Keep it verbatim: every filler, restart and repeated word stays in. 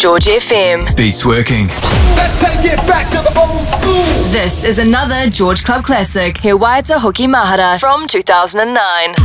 George F M. Beats working. Let's take it back to the old school. This is another George Club classic, He Waita Hoki Mahara from two thousand nine.